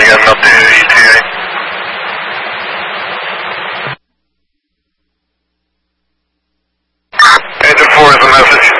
get an updated ETA. Engine 4 is a message.